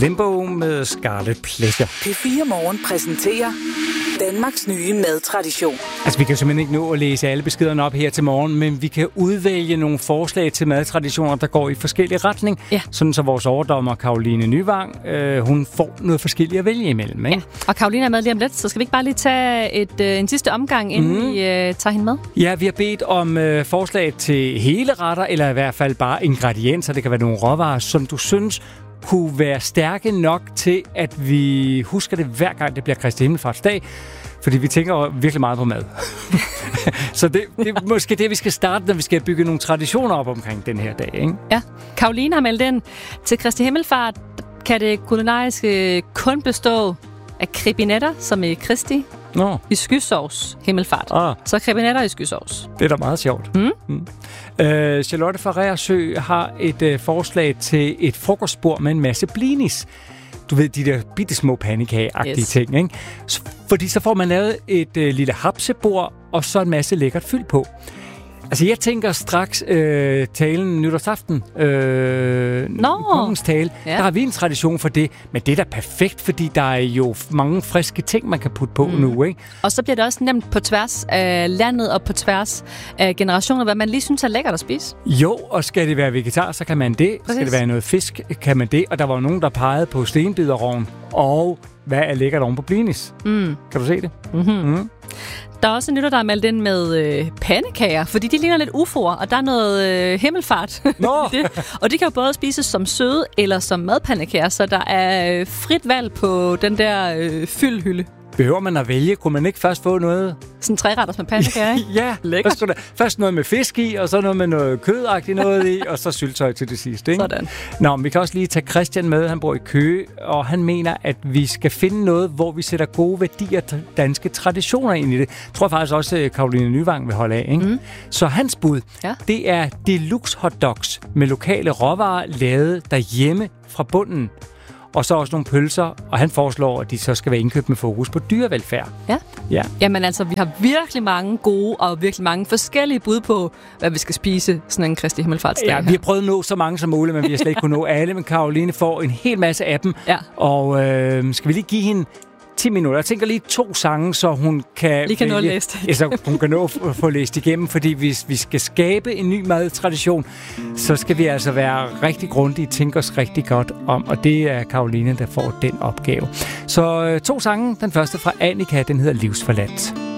Limbo med Scarlet Pleasure. P4 Morgen præsenterer Danmarks nye madtradition. Altså, vi kan simpelthen ikke nå at læse alle beskederne op her til morgen, men vi kan udvælge nogle forslag til madtraditioner, der går i forskellige retning. Ja. Sådan så vores overdommer, Caroline Nyvang, hun får noget forskelligt at vælge imellem. Ikke? Ja. Og Caroline er med lige om lidt, så skal vi ikke bare lige tage en sidste omgang, inden vi tager hende med? Ja, vi har bedt om forslag til hele retter, eller i hvert fald bare ingredienser. Det kan være nogle råvarer, som du synes kunne være stærke nok til, at vi husker det hver gang, det bliver Kristi Himmelfartsdag. Fordi vi tænker virkelig meget på mad. Så det er måske det, vi skal starte, når vi skal bygge nogle traditioner op omkring den her dag. Ikke? Ja, Caroline har meldt ind til Kristi Himmelfart. Kan det kulinariske kun bestå af krebinetter, som i Kristi, i skysovs himmelfart. Så krebinetter i skysovs. Det er da meget sjovt. Charlotte fra Reersø har et forslag til et frokostbord med en masse blinis. Du ved, de der bittesmå pandekage-agtige ting, ikke? Fordi så får man lavet et lille hapsebord, og så en masse lækkert fyld på. Altså, jeg tænker straks talen nytårsaften, kongens tale. Ja. Der har vi en tradition for det, men det er da perfekt, fordi der er jo mange friske ting, man kan putte på nu, ikke? Og så bliver det også nemt på tværs af landet og på tværs af generationer, hvad man lige synes er lækkert at spise. Jo, og skal det være vegetar, så kan man det. Præcis. Skal det være noget fisk, kan man det. Og der var nogen, der pegede på stenbiderrogn. Og hvad er lækkert oven på blinis? Kan du se det? Der er også en lytter, der er meldt ind med pandekager, fordi de ligner lidt UFO'er, og der er noget himmelfart. Og de kan jo både spises som søde eller som madpandekager, så der er frit valg på den der fyldhylde. Behøver man at vælge? Kunne man ikke først få noget? Sådan 3-retters med pandekager, ikke? Ja, lækkert. Først noget med fisk i, og så noget med noget kødagtigt noget i, og så syltetøj til det sidste, ikke? Sådan. Nå, men vi kan også lige tage Christian med. Han bor i Køge, og han mener, at vi skal finde noget, hvor vi sætter gode værdier og danske traditioner ind i det. Jeg tror faktisk også, Caroline Nyvang vil holde af, ikke? Så hans bud, det er deluxe hotdogs med lokale råvarer lavet derhjemme fra bunden. Og så også nogle pølser, og han foreslår, at de så skal være indkøbt med fokus på dyrevelfærd. Ja. Jamen altså, vi har virkelig mange gode og virkelig mange forskellige bud på, hvad vi skal spise sådan en Kristi Himmelfartsdag. Ja, vi har prøvet at nå så mange som muligt, men vi har slet ikke kunnet nå alle. Men Caroline får en hel masse af dem. Ja. Og skal vi lige give hende 10 minutter. Jeg tænker lige 2 sange, så hun kan nå at læse det. Så hun kan nå at få læst igennem, fordi hvis vi skal skabe en ny madtradition, så skal vi altså være rigtig grundige, tænke os rigtig godt om, og det er Caroline, der får den opgave. Så 2 sange. Den første fra Annika, den hedder Livsforladt.